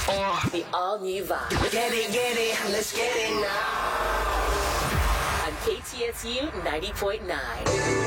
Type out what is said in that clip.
The all-new vibe. Get it, let's get it now. On KTSU 90.9.